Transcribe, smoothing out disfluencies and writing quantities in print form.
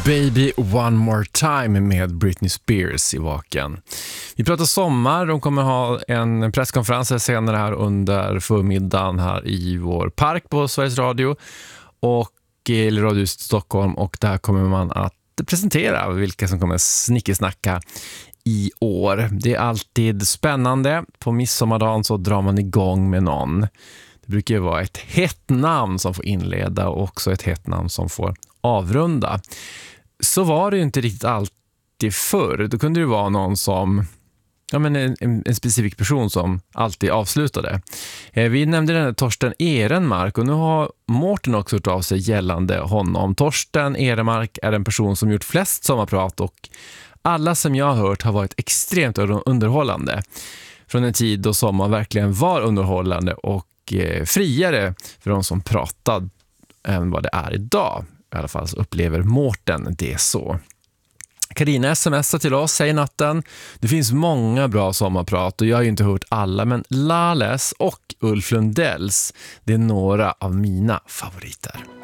Baby One More Time med Britney Spears i Vaken. Vi pratar sommar, de kommer ha en presskonferens senare här under förmiddagen här i vår park på Sveriges Radio och Radio Stockholm, och där kommer man att presentera vilka som kommer snickesnacka i år. Det är alltid spännande. På midsommardagen så drar man igång med någon. Det brukar ju vara ett hett namn som får inleda och också ett hett namn som får avrunda. Så var det ju inte riktigt alltid förr. Då kunde det vara någon som, en specifik person som alltid avslutade. Vi nämnde den här Torsten Ehrenmark, och nu har Mårten också hört av sig gällande honom. Torsten Ehrenmark är en person som gjort flest sommarprat, och alla som jag har hört har varit extremt underhållande. Från en tid då sommar verkligen var underhållande och friare för de som pratade än vad det är idag. I alla fall så upplever Mårten det så. Carina smsar till oss, säger natten. Det finns många bra sommarprat och jag har ju inte hört alla, men Lales och Ulf Lundells, det är några av mina favoriter.